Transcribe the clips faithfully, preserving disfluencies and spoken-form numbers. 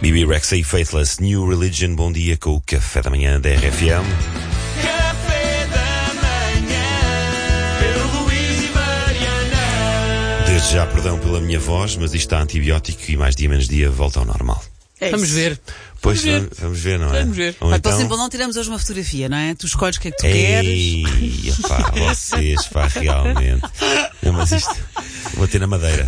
B B Rexa e Faithless, New Religion. Bom dia com o Café da Manhã da R F M. Café da Manhã, Pedro Luís e Mariana. Desde já, perdão pela minha voz, mas isto está antibiótico e mais dia menos dia volta ao normal. É Vamos ver. Pois, Vamos ver. vamos, vamos ver, não é? Vamos ver. Ou Pá, então... Por exemplo, não tiramos hoje uma fotografia, não é? Tu escolhes o que é que tu Ei, queres. pá, vocês, pá, realmente. Não, mas isto, vou ter na madeira.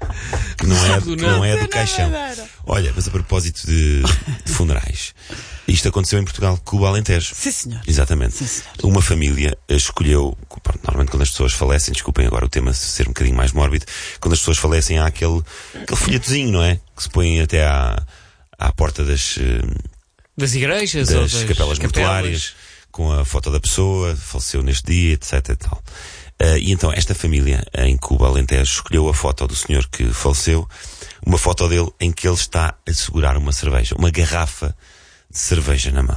Que não é, que não é do caixão. Olha, mas a propósito de, de funerais, isto aconteceu em Portugal, Cuba Alentejo. Sim, senhor. Exatamente. Sim, senhor. Uma família escolheu, normalmente quando as pessoas falecem, desculpem agora o tema ser um bocadinho mais mórbido, quando as pessoas falecem há aquele, aquele folhetozinho, não é? Que se põe até à, à porta das, Das igrejas ou das das capelas mortuárias, com a foto da pessoa, faleceu neste dia, etc e tal. Uh, e então esta família em Cuba Alentejo escolheu a foto do senhor que faleceu, uma foto dele em que ele está a segurar uma cerveja, uma garrafa de cerveja na mão.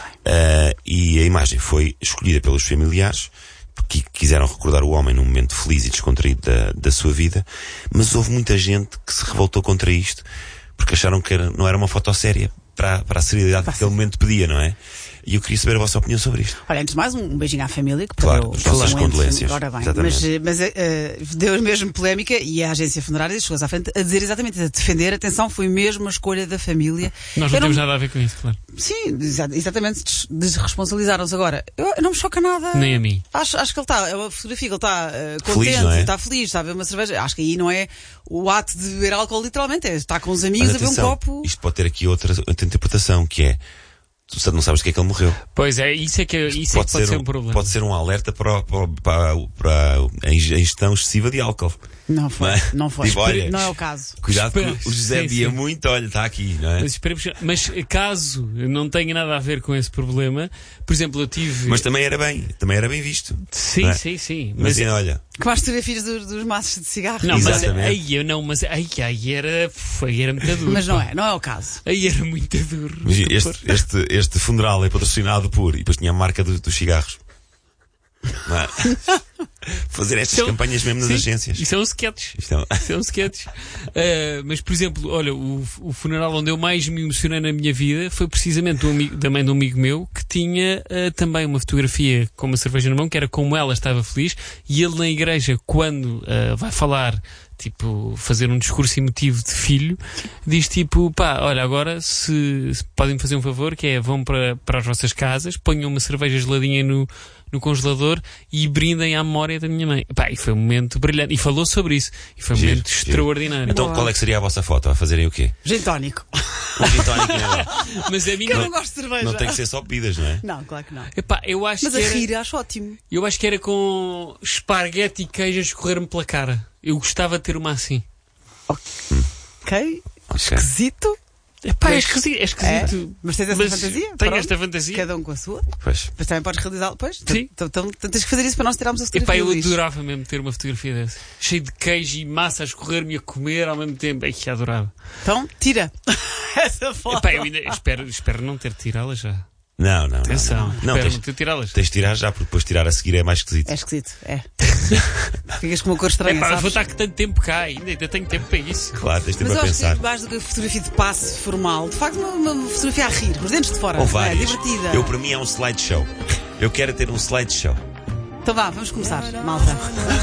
Uh, e a imagem foi escolhida pelos familiares, porque quiseram recordar o homem num momento feliz e descontraído da, da sua vida, mas houve muita gente que se revoltou contra isto, porque acharam que era, não era uma foto séria para, para a seriedade que aquele momento pedia, não é? E eu queria saber a vossa opinião sobre isto. Olha, antes de mais, um beijinho à família que Claro, perdeu as nossas um ente. condolências. Ora bem, Exatamente. mas, mas uh, deu mesmo polémica e a agência funerária chegou-se à frente a dizer exatamente, a defender, atenção, foi mesmo a escolha da família. Nós não Eu temos nada a ver com isso, claro. Sim, exa- exatamente, des- desresponsabilizaram-se. Agora, eu, eu não me choca nada. Nem a mim. Acho, acho que ele está, é uma fotografia que ele está uh, contente, Feliz, não é? está feliz, está a beber uma cerveja. Acho que aí não é o ato de beber álcool, literalmente, é estar com os amigos Mas a beber um atenção, copo. isto pode ter aqui outra, outra interpretação, que é, tu não sabes do que é que ele morreu. Pois é, isso é que, isso é que pode ser um, problema. Pode ser um alerta para, para, para, para a ingestão excessiva de álcool. Não foi, Não é? não foi. Tipo, olha, não é o caso. Cuidado que Espera- o José sim, bebia sim. muito, olha, está aqui, não é? Mas, esperemos, mas caso não tenha nada a ver com esse problema, por exemplo, eu tive. Mas também era bem, também era bem visto. Sim, não é? sim, sim. Mas, Mas, olha, Como as fotografias dos, dos maços de cigarro. não, mas Exatamente. aí eu não, mas aí, aí era, aí era muito duro. Mas não pá. é, não é o caso. Aí era muito duro. imagina, este, este, este funeral é patrocinado por, e depois tinha a marca do- dos cigarros. Não é? Fazer estas Então, campanhas mesmo nas sim, agências. Isso é um sketch. Isto é- São sketches. Uh, mas, por exemplo, olha, o, o funeral onde eu mais me emocionei na minha vida foi precisamente do amigo, da mãe de um amigo meu que tinha uh, também uma fotografia com uma cerveja na mão, que era como ela estava feliz, e ele na igreja, quando uh, vai falar, tipo, fazer um discurso emotivo de filho, diz tipo, pá, olha, agora se, se podem fazer um favor, que é, vão para, para as vossas casas, ponham uma cerveja geladinha no, no congelador e brindem à memória da minha mãe. Pá, e foi um momento brilhante. E falou sobre isso. E foi um Giro, momento giro. extraordinário. Então qual é que seria a vossa foto? A fazerem o quê? Gin tónico. Um gin tónico, não é? Mas a mim Que eu não... não gosto de cerveja. Não tem que ser só bebidas, não é? Não, claro que não. Epá, eu acho Mas que a era... rir acho ótimo. Eu acho que era com esparguete e queijo a escorrer-me pela cara. Eu gostava de ter uma assim. Ok. Ok. Esquisito. Epá, é Mas- esquisito. É esquisito. Mas tens essa Mas fantasia? Tenho Pronto. esta fantasia. Cada um com a sua. Pois. Mas também podes realizá-lo. Pois. Sim. Então, então, então tens que fazer isso para nós tirarmos a Epá, fotografia. eu Luís. adorava mesmo ter uma fotografia dessa. Cheio de queijo e massa a escorrer-me e a comer ao mesmo tempo. Ai, que adorava. Então, tira. Essa foto. Epá, eu ainda espero, espero não ter de tirá-la já. Não, não. Atenção. Não, não. não espero tens, não ter de tirá-las. tens de tirar já, porque depois tirar a seguir é mais esquisito. É esquisito. É. Ficas com uma cor estranha, Epá, sabes? vou estar com tanto tempo cá ainda. Ainda tenho tempo para isso. Claro, tens tempo Mas a eu acho pensar. que mais do que a fotografia de passe formal, de facto, uma, uma fotografia a rir, com os dentes de fora. Ou não é? várias. Divertida. Eu, para mim, é um slideshow. Eu quero ter um slideshow. Então vá, vamos começar, malta.